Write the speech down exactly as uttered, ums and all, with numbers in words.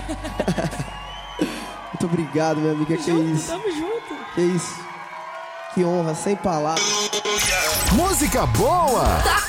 Muito obrigado, minha amiga. Tamo que junto, isso? tamo junto. Que isso? Que honra, sem palavras. Música boa! Tá